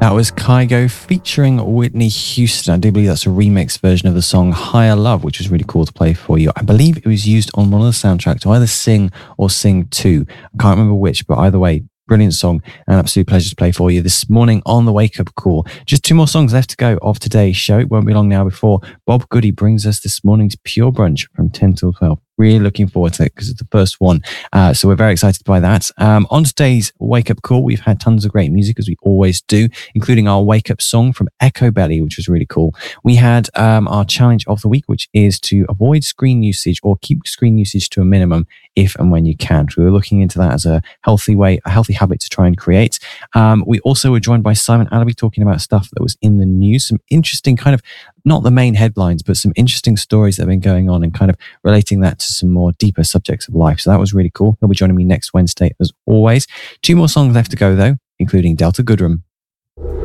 That was Kygo featuring Whitney Houston. I do believe that's a remix version of the song Higher Love, which was really cool to play for you. I believe it was used on one of the soundtracks to either Sing or Sing 2. I can't remember which, but either way, brilliant song and an absolute pleasure to play for you this morning on the Wake Up Call. Just 2 more songs left to go of today's show. It won't be long now before Bob Goody brings us this morning's Pure Brunch from 10 till 12. Really looking forward to it because it's the first one. So we're very excited by that. On today's Wake Up Call, we've had tons of great music as we always do, including our Wake Up song from Echo Belly, which was really cool. We had our challenge of the week, which is to avoid screen usage or keep screen usage to a minimum if and when you can. So we were looking into that as a healthy way, a healthy habit to try and create. We also were joined by Simon Alabi talking about stuff that was in the news, some interesting kind of, not the main headlines, but some interesting stories that have been going on and kind of relating that to some more deeper subjects of life. So that was really cool. He'll be joining me next Wednesday as always. 2 more songs left to go though, including Delta Goodrem.